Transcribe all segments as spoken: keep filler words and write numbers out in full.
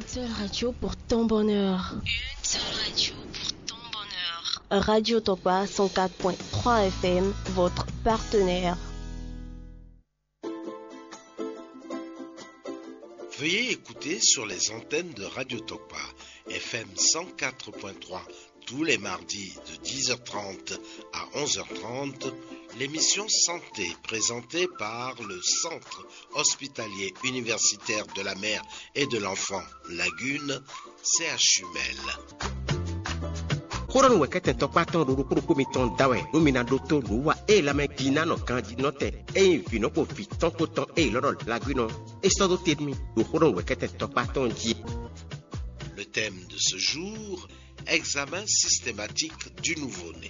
seule radio pour ton bonheur. Une seule radio pour ton bonheur. Radio Topa cent quatre point trois F M, votre partenaire. Veuillez écouter sur les antennes de Radio Topa, F M cent quatre point trois, tous les mardis de dix heures trente à onze heures trente, l'émission Santé présentée par le Centre hospitalier universitaire de la mère et de l'enfant Lagune, C H U M E L. Koron wekete topaton do ko ko mi ton dawe no mina docteur no wa e la me kina no kanji no te e vi no ko fi ton ko ton e loro Lagune e so do tedmi do koron wekete topaton ji. Le thème de ce jour, examen systématique du nouveau-né.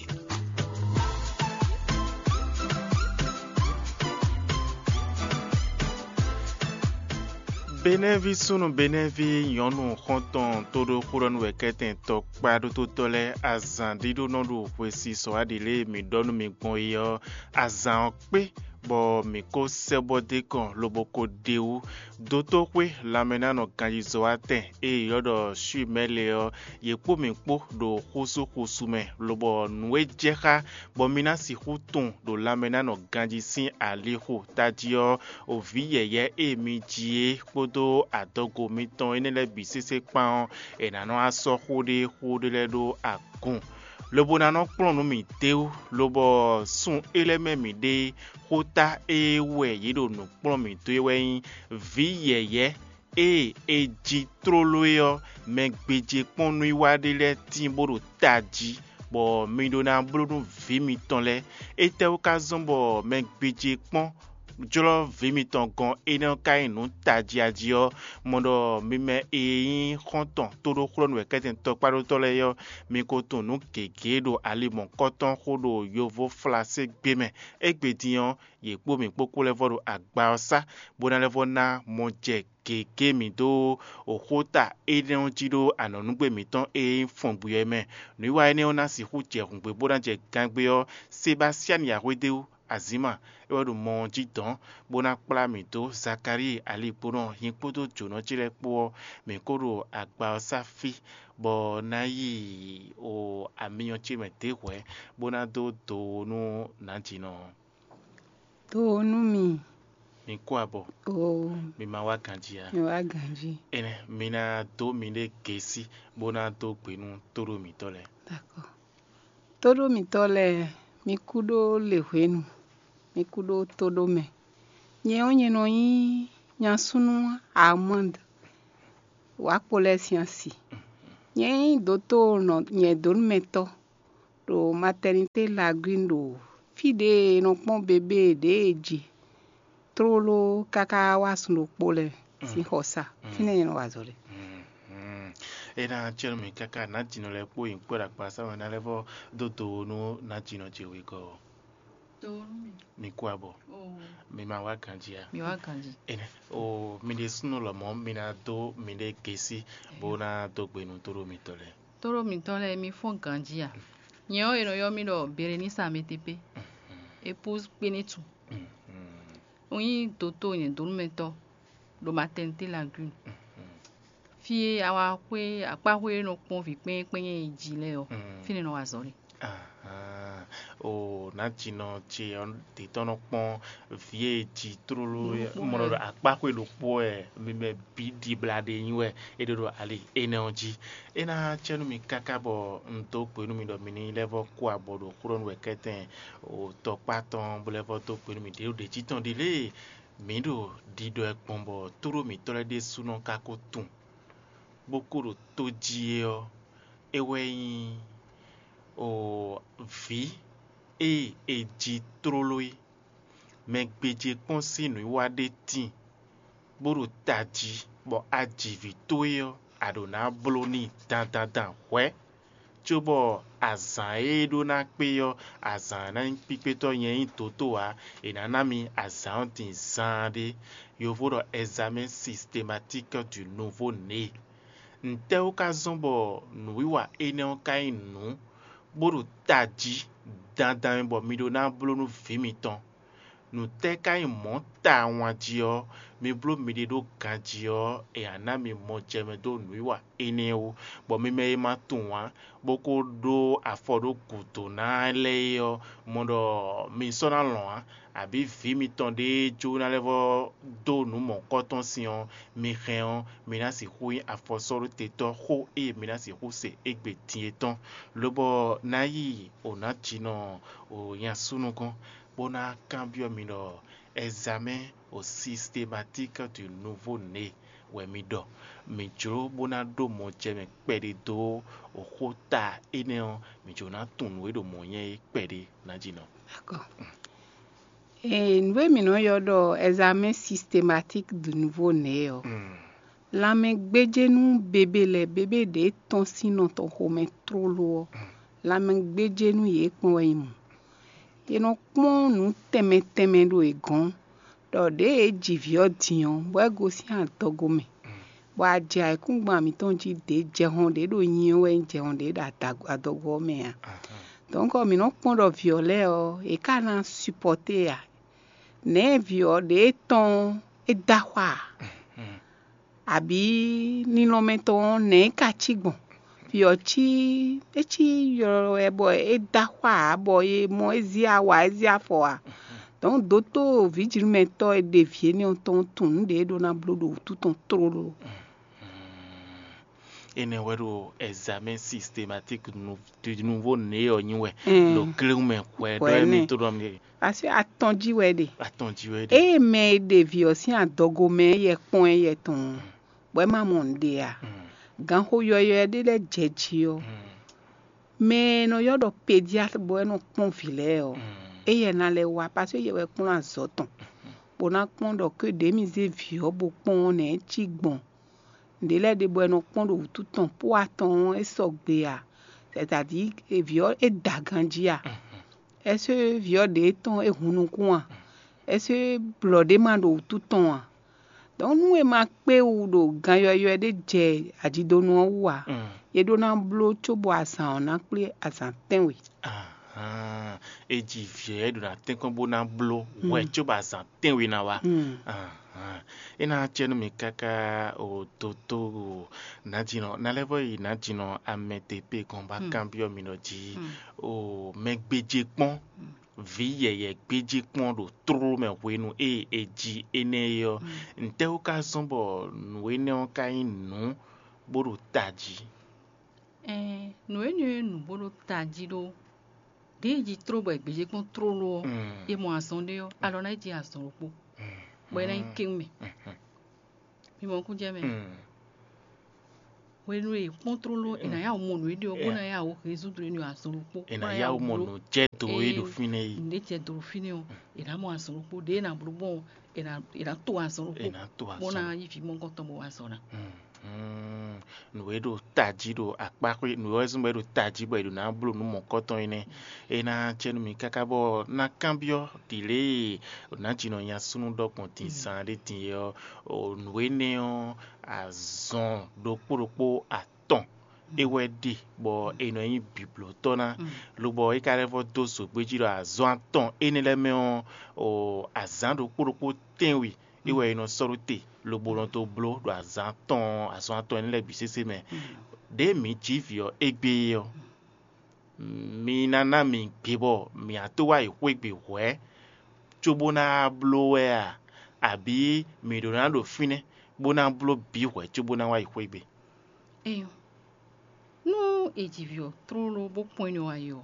Benevi sunu benevi yonu konton todo kuron weketen to kpado to tole azan dido nodu kwesi so adile mi donu mi gbon yo azan pe bo mi ko sebo de kan loboko dewu doto pe lamena no kanji zo ate e yodo shu mele yo yepo mi po do kusu kusu me lobo nwe jeka bo mina si hutun do lamena no ganji sin alihu tajio oviyeye e mi jie do adogo mi ton enele bisese pan enano aso khode khode le do agun lobo nano plonu mi teu lobo sun eleme mi de khota ewe yido no plon mi to ewe viyeye e eji troloyo megbeje ponu iwade le timboro taji bo mi do na blonu vi mi ton le ete o ka zombo megbeje pon jolo vimiton gon eno kai nu tajiadio mondo mime eyin konton todo kron we keten to paro to le yo mi ko to nu kegedo ali mon koton kodo yovo flase gbeme egbedian ye po mi poko le vodo agba osa bona le vona mo je keke mi do okota eden jido anonugbe mi ton e fonbuye me nu wa ene ona si hu je hungbe bona je gangbe yo Sebastian ya wedeu azima ewodo monji don bona kpla mi to Zakari ali pono hinpodo jono jire po mi koro agba osafi bo nayi o amiyan chime tewe bona do do no nanjino to nu mi mi ko abo o mi ma wa ganjia mi wa ganji ene mina do mi le kesi bona to penu toro mi tole d'accord toro mi tole mi kudo le hwenu mi kudo todo me nye onye no yin nya sunu amand wa pole science nye doto no nye don meto do maternité Lagune do fide no pon bébé de eji trolo kaka wasno pole si hosa fine no wazole ena chelmi kaka na jino le po in pora pasa wana levo doto no na jino jewe ko to mi kwabo oh mi ma wa kanjia mi wa kanji ene o mi de sunu lo mo mi na do mi de kesi bona do gbenu toro mi tole toro mi tole mi fon kanjia nyo eno yo mi do Berenice Metepe épouse Penitu oyin toto yen don meto do maternité Lagune fie awa kwe akpahwe no pon vi pen pen ejile o fine no wazori ah o na jino che on de tono pon vie ji trolo mono akpahwe lo po e mi me bidi blade yinwe e do ali energy ena chenu mi kakabo nto penu mi do mini level ko abodo kuro we keten o to paton bo level to penu mi de de titon dile mi do dido e pombo toro mi tole de suno kakotun bokoro to jio eweyin o vi e eji troloi megbeje pon sinu iwade tin boro taji bo ajivi toyo adona bloni dan dan dan we chobo azan edo na peyo azan na pipe to yen toto wa enanami azan tin zande yo vodo examen systématique du nouveau-né nte o ka zombo nuiwa ene o ka inu boro taji dandan bo mi do na blonu vimiton nous te kai monta wanjio mi blo mi de do kanjio e ana mi mo jeme do nuiwa eneo bo mi me ma tunwa boko do afodo kuto na leyo mondo mi sona loa abi vi mi tonde jo na levo do nu mon coton sion mi réon mi na si hui afosoro teto ho e mi na si hu se egbe tieton lobo na yi ona jino o yasunu kon bona cambio mino examen au systématique du nouveau-né ouais mi do mi joro bona do mo jeme pede do o hota eneo mi jona tunu do mo yen pede na jino. D'accord. Et nous mi no yodo examen systématique du nouveau-né yo. La me gbeje nu bébé le bébé de ton sinon ton home trop lourd. La me gbeje nu ye kon yimu. Ye no pon nu teme teme do egon do de ejivio dion bo go si an togome bo aja e kun gba mi ton ji de je hon de do yin we je hon de da adogo me a donc mi no pon do violet o e kana supporter ya ne vio de ton e dawa abi ni lo meton ne ka chigbon Pio chi echi yo e boy e dawa boy mo ezia wa ezia fo a donc doto vigilmento e dévier ni ton tun de do na blodo tout ton trolo ene wero examen systématique du nouveau-né o nyiwe lo kleume kwe do mi to do mi parce que attendu we de attendu we de e me dévier si adogo me ye pon ye ton bo ma monde a gan ho yo yo de le jejio me no yo do pédiatre bo no pon filet o e ye na le wa parce que ye we pon azoton bo na pon do que de mise vio bo pon ne chigbon de le de bo no pon do tout ton po aton e sogbe a c'est-à-dire e vio e daganjia est ce vio de ton e hunu kwa est ce blode man do tout ton donc nous e ma pe ou do gan yo yo de je adidonu wa ye do na blo chobo asan na ple asan tenwe ah e ji vie do na ten kon bo na blo we chobo asan tenwe na wa ah ah ina chenu mi kaka o toto na jino na levo yi na jino ametepe kon ba cambio minoji o megbeje pon vi yeye gbeji pon do tro me wenu e eji eneyo nte o ka sombo wenu o ka inu boru taji eh no enu nu boru taji do deji tro bo gbeji pon tro lo e mo asonde yo alo na ji ason po bo na kinme mi mo ku je me wenu e pon tro lo ina ya mo no ide obo na ya o kezu dure ni ason po ina ya o mo no je to e do fine yi nde je do fine o ina mo ason po de na blubo ina ina to ason po ina to ason mo na yi fi mo ko to mo ason na mm no edo taji do akpakwe no ezun edo taji bo edo na blu no mo koton ine e na chenu mi kakabo na cambio dile na jino ya sunu do kontin san de tin yo o no ene o azon do poropo aton ewe di bo eno yin biblo tona lo bo e kare vo do so gbeji do azon aton ene le me o azan do poropo tenwi iwe ino sorute lo bolon to blo do azan ton azan ton le bisese me de mi jivio egbe yo mi nana mi gbo mi atowa ikwegbe we chobona blo we a abi mi donado fine bona blo bi we chobona wa ikwegbe eyo no ejivio tro lo bo point wa yo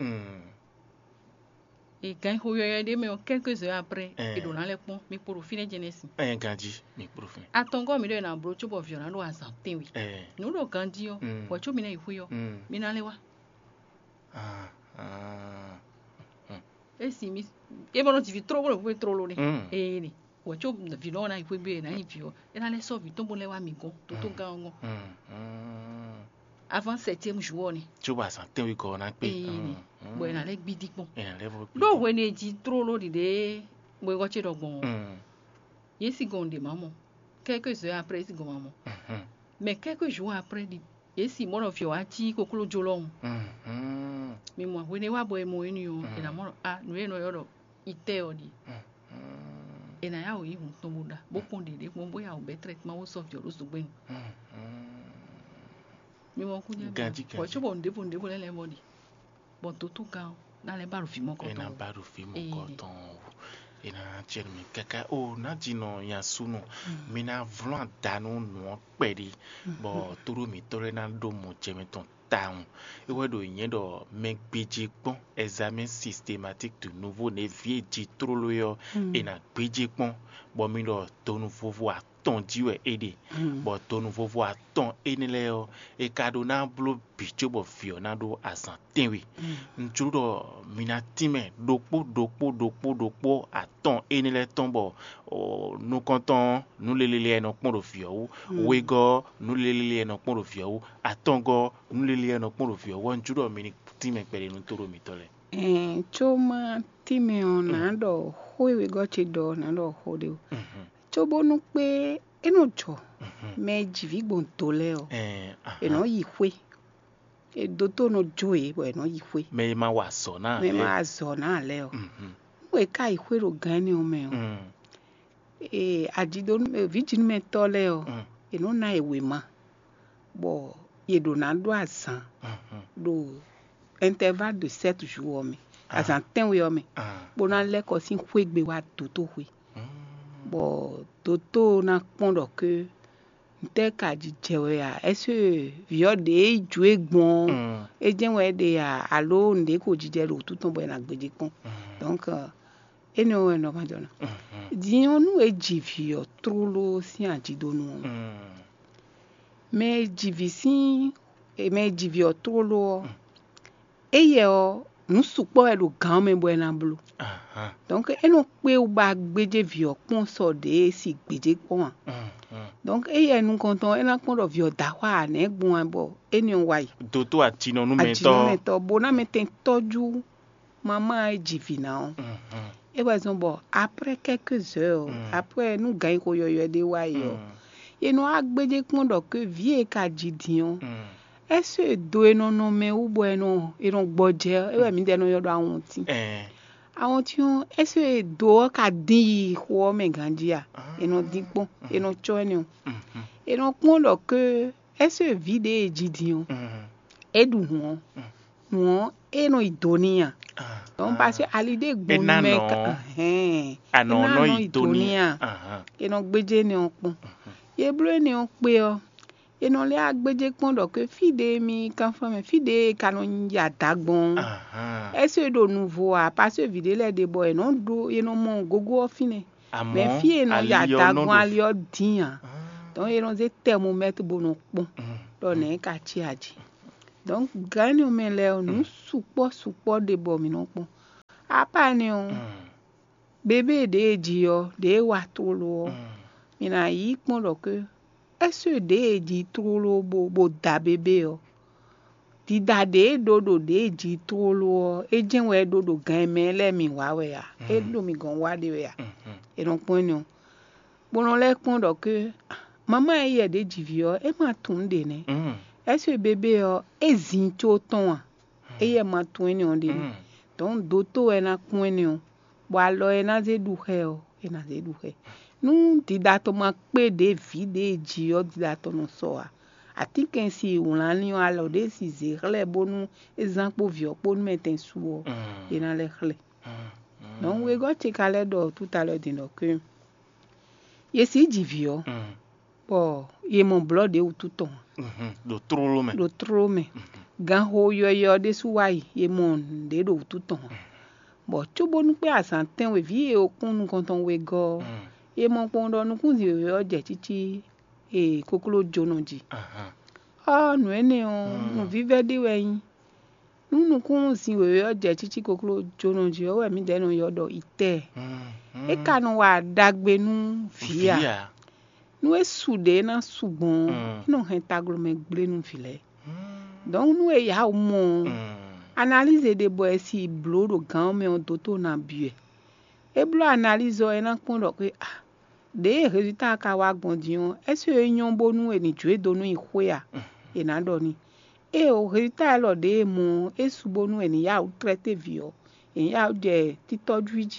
et quand il y a des mais quelques heures après et dans les ponts mais pour finir Genesis un gandi mi profin atongo mi na bro chobo viona no asante wi no lo gandi yo po chobi na ihuyo mi na lewa ah ah e si mi e bono ti vi trop lo fu trop lo ni e ni po chobi na vilo na ihu be na ivio e na le so vi tombo lewa mi go to to ga ngo avant septième jour ni choba asante wi go na pe bo na le gbidi pon ina level do we ne ji trop lo de bo go che do gbon yesi gonde maman quelques heures après si go maman mais quelques jours après di yesi mo no fi wa ti kokolo jolon mi mo we ne wa bo e mo ni o ina mo ah no e no yo do ite o di ena ya o yi hun to boda bo pon de de pon boya o be treatment wo soft your so gbe mi mo ku je ko cho bon de bon de bo le le body bon to to kan na le ba ru fi mo ko to ena ba ru fi mo ko to ena chermi kaka o na jino ya sunu mina vlan danu no pedi bo turu mi tore na do mo chemeton taun ewe do yen do megbeje pon examen systématique de nouveau ne vie ji trolo yo ena gbeje pon bo mi do tonu fofu aton jiwe ede bo tonu fofu aton enile yo e kado na blo bicho bo fio na do asan tenwe nchudo mina time dopo dopo dopo dopo aton enile tombo o nu konton nu lelele no pon do fio wego nu lelele no pon do fio atongo nu lelele no pon do fio won nchudo mini time pere nu toro mi tole eh choma time ona do howe go che do na do hode chobo nu pe eno cho me jivi gbon tole o eh eno yi hwe e doto no joy bo eno yi hwe me ma wa so na me ma so na le o we ka yi hwe ro gan ni o me o e ajido virgin me tole o eno na ewe ma bo ye do na do asan do intervalle de sept jours o me asan ten we o me bo na le ko sin hwe gbe wa toto hwe bo toto na pon do ke nte ka jijewe ya ese vio de ju egbon e jenwe de ya alo nde ko jije lo tuton bo na gbeje pon donc ene o no ma jona dion nu e jivio trolo si ajido nu me jivisi e me jivio trolo e ye o nu supo e lo gan me bo na blu donc eno pe o ba gbeje vio pon so de si gbeje pon donc e ye nu konton ena pon do vio da wa na egbon bo eni wa yi doto atino nu meto atino meto bo na meten toju mama e jivina o e ba zon bo après quelques heures après nu gan ko yoyo de wa yo ye no agbeje pon do ke vie ka jidion ese do eno no me ubo eno eno gboje e we mi de no yodo awon ti eh àwọn tí wọn ẹsẹ èdò ọkà dín ìhó mẹgànjíà ẹnu dípọn ẹnu tsọ ẹni o ẹnu pọn lọ ke ẹsẹ vide èjìdìyàn ẹdù wọn wọn ẹnu ìdòníyàn wọn bá ṣe alídé gbóni mẹka ẹnà ìdòníyàn ẹnu gbẹjẹ ni wọn pọn yebúrẹ ni wọn pé ọ ẹnu lẹ agbẹjẹ pọn lọ ke fìdé mi kan fún mi fìdé kanu yàtà gbọn. Ese do nouveau a parce vide le de boy non do ye no mon gogo ofine mais fie no ya dagun ali odin donc ye no ze thermomètre bono pon do ne ka ti aji donc gani o me le onu supo supo de bo mi no pon apa ni o bébé de ji o de wa to lo mi na yi pon lo ke ese de ji to lo bo bo da bébé o di dade dodo de ji tolo e jenwe dodo gan me le mi wa we ya e do mi gan wa de we ya e don pon ni bono le pon do ke mama e ye de ji vio e ma tun de ne e se bebe o e zin to ton e ye ma tun ni on de don do to e na pon ni o bo alo e na ze du he o e na ze du he nu di dato ma pe de vi de ji o di dato no so a ati ken si wona ni alo de si zirle bonu example vio pon meten suo e na le khle non we go te kale do tout à l'heure din que ye si di vio po ye mon blood e tout ton do trolo me do trolo me gan ho yo yo de suwai ye mon de do tout ton bo cho bonu pe asan ten we vie o kun konton we go ye mon pon do nu kun zi yo je chichi e kokolo jonoji ah no ene o no vive de weyin nunu kun si we o je chichi kokolo jonoji o we mi de no yodo ite e kanu wa dagbe nu via nu e sude na sugbon no hen taglo me gble nu file donc nu e ya o mo analyse de bo e si blo do gan me on toto na bie e blo analyse o e na pon do pe ah de résultat ka wa gbondion est-ce yon bonu eni jwe donu ihwe a e na do ni e o résultat lo de mo e su bonu eni ya o traité vio e ya o de titoju ji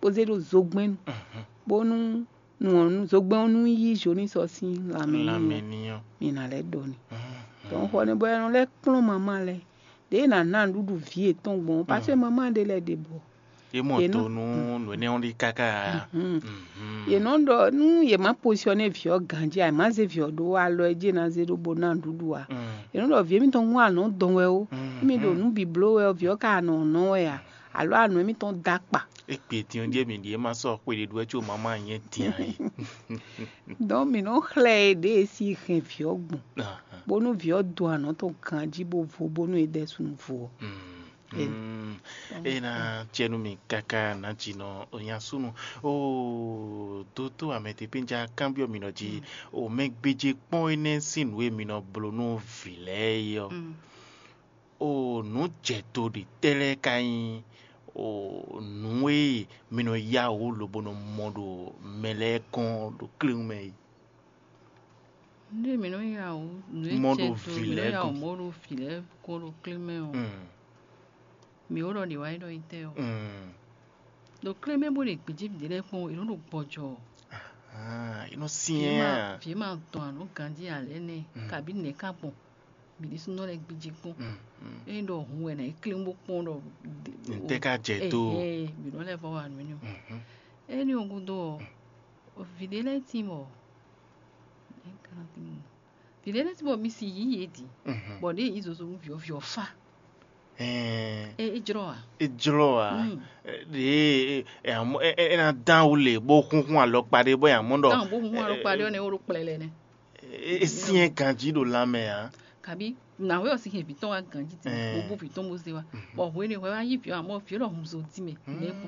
poser do zogben bonu nu zogben nu yi joni so sin la me la menio mi na le doni donc on e boya no le klon maman le de na na dudu vie ton bon parce que maman de le de bo e moto nu no ne on di kaka ye non do nu ye ma positionner vio ganji ai ma ze vio do alo eje na ze do bona dudu a ye non do vie mi ton wa no don we o mi do nu biblo we vio ka no no ya alo anu mi ton dakpa e pe ti on die mi die ma so pe de do echo mama yen ti ai donc mi no chlé de si ren vio gbon bonu vio do anu ton ganji bo vo bonu e de sun vo Mm. E na chenu mi kaka na chino onyasunu o toto amete pinja cambio minoji o make beje pon ene sin we mino blonu vileyo o no jeto di tele kai o nuwe mino ya o lobono modo mele kon do klume Ndi mino ya o modo vile ya o modo vile ko do klume o mi oro di wai do ite o do kleme bo le piji dire fun iro do bojo ah ino sien fi ma to anu kanji ale ne kabi ne kapon bi dis no le piji pon e do hu e na klem bo pon do te ka jeto eh mi no le fo wa nu ni e ni ogun do o videle timo e kana timo videle timo mi si yi edi bo de izozo mu vio vio fa eh e ijroa ijroa de e amo e na dan o le bo kunkun alo pade boya mondo dan bo kunkun alo pade o ne o plele ne e sien kanji do lame ha kabi na we o si he biton wa kanji ti bo bo biton mo se wa bo we ni we wa yi fio amo fio lo hum so ti me ne po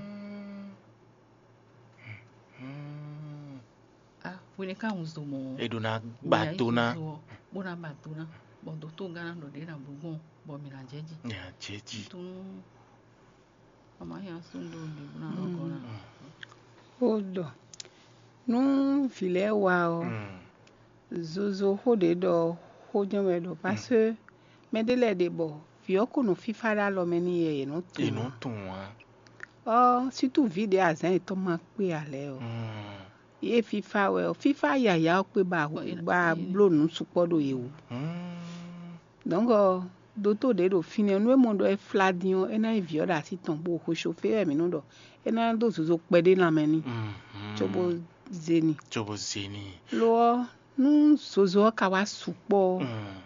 ah we ne ka hum so mo e do na batona bo na batona bo do to gana do de na bugun bo mi na jeji ya jeji to ama ya sundo de na ko na odo nu file wa o zozo ho de do ho jeme do parce que me de le de bo fi o kunu fifa da lo me ni ye no tu e no tun wa oh surtout video azan to ma pe ale o ye fifa we o fifa ya ya pe ba ba blo nu supo do yewu donc doto de do fini nu e mondo e fladion e na vio da si ton bo ho chauffer e mi no do e na do zozo pe de na me ni chobo zeni chobo zeni lo nu zozo ka wa supo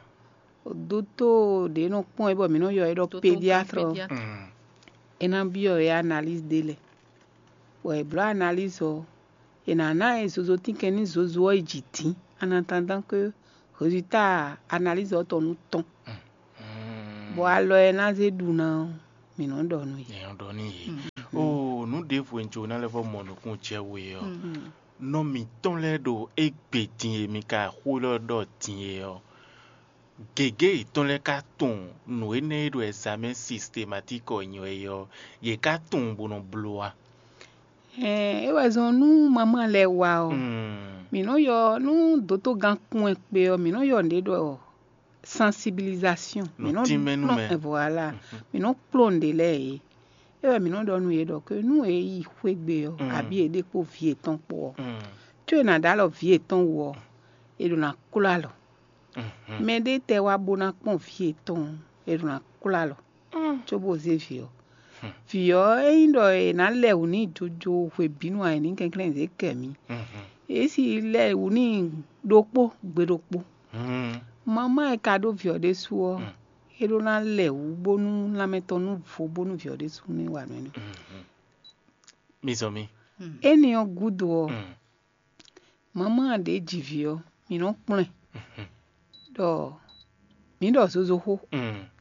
doto de no pon e bo mi no yo e do pédiatre e na bio e analyse dele o e bro analyse o e na na e zozo tin ke ni zozo e jiti en attendant que résultat analyse o ton ton bo alo e na ze du na mi no do nu e do ni o nu de fu enjo na level mono kun che we o no mi ton le do e gbe tin e mi ka ho lo do tin e o gege ton le ka ton no e ne do examen systématique o nyo e yo ye ka ton bo no bloa eh e wa zo nu mama le wa o mi no yo nu doto gan kun e pe o mi no yo nde do sensibilisation mi no no e voilà mi no plon de le e e mi no do nu e do que nu e yi kwegbe o abi e de po vie ton po tu na da lo vie ton wo e do na kula lo me de te wa bona pon vie ton e do na kula lo chobo ze vie o fio e ndo e na le uni jojo we binu ai ni kenklen ze kemi e si le uni dopo gbedopo mama e kado vio de suo e do na le u bonu la metonu fo bonu vio de su ni wa ni mizomi e ni o gudo mama de jivio mi no pon do mi do zozo ho